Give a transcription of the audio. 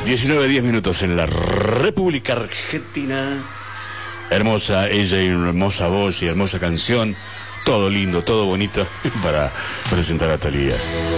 19:10 en la República Argentina. Hermosa ella y una hermosa voz y hermosa canción. Todo lindo, todo bonito para presentar a Thalía.